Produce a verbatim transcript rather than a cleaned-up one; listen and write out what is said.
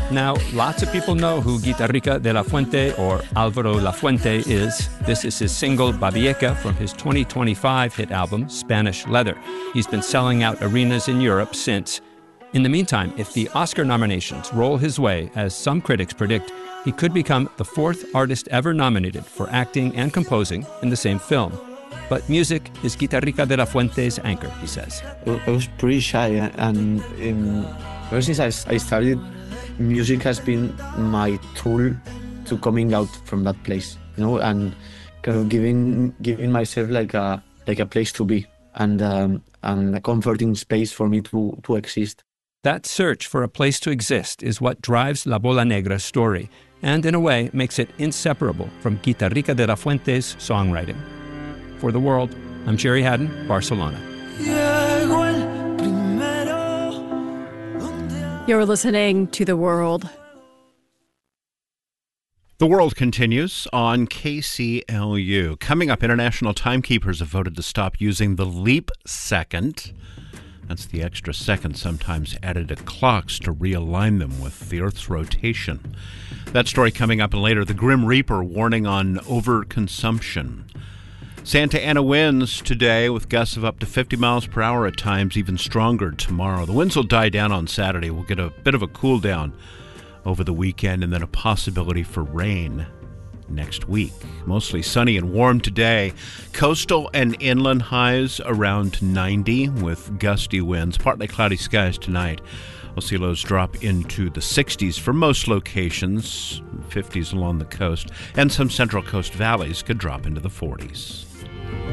Now, lots of people know who Guitarrica de la Fuente or Alvaro Lafuente is. This is his single Babieca from his twenty twenty-five hit album, Spanish Leather. He's been selling out arenas in Europe since. In the meantime, if the Oscar nominations roll his way, as some critics predict, he could become the fourth artist ever nominated for acting and composing in the same film. But music is Guitarrica de la Fuente's anchor, he says. I was pretty shy, and in, ever since I, I started, music has been my tool to coming out from that place, you know, and kind of giving giving myself like a like a place to be and um, and a comforting space for me to to exist. That search for a place to exist is what drives La Bola Negra's story, and in a way makes it inseparable from Guitarrica de la Fuente's songwriting. For The World, I'm Jerry Haddon, Barcelona. You're listening to The World. The World continues on K C L U. Coming up, international timekeepers have voted to stop using the leap second. That's the extra second sometimes added to clocks to realign them with the Earth's rotation. That story coming up, and later, the Grim Reaper warning on overconsumption. Santa Ana winds today with gusts of up to fifty miles per hour at times, even stronger tomorrow. The winds will die down on Saturday. We'll get a bit of a cool down over the weekend, and then a possibility for rain next week. Mostly sunny and warm today. Coastal and inland highs around ninety with gusty winds. Partly cloudy skies tonight. We'll see lows drop into the sixties for most locations, fifties along the coast, and some central coast valleys could drop into the forties.